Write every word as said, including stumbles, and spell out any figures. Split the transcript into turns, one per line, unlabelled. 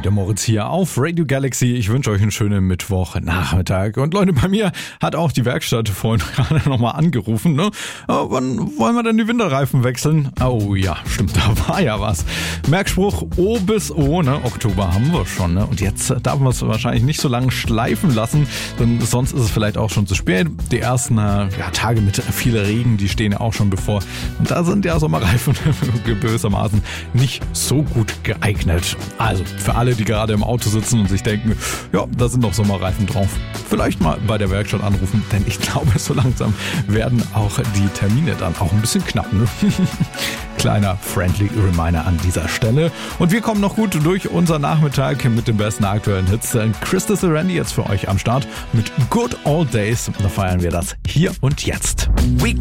der Moritz hier auf Radio Galaxy. Ich wünsche euch einen schönen Mittwochnachmittag. Und Leute, bei mir hat auch die Werkstatt vorhin gerade nochmal angerufen. Ne? Aber wann wollen wir denn die Winterreifen wechseln? Oh ja, stimmt, da war ja was. Merkspruch O bis O, ne? Oktober haben wir schon. Ne? Und jetzt darf man es wahrscheinlich nicht so lange schleifen lassen, denn sonst ist es vielleicht auch schon zu spät. Die ersten äh, ja, Tage mit viel Regen, die stehen ja auch schon bevor. Und da sind ja Sommerreifen gewissermaßen nicht so gut geeignet. Also für alle, die gerade im Auto sitzen und sich denken, ja, da sind noch Sommerreifen drauf, vielleicht mal bei der Werkstatt anrufen, denn ich glaube, so langsam werden auch die Termine dann auch ein bisschen knapp. Ne? Kleiner friendly Reminder an dieser Stelle. Und wir kommen noch gut durch unser Nachmittag mit den besten aktuellen Hits. Christus Randy jetzt für euch am Start mit Good Old Days. Da feiern wir das hier und jetzt.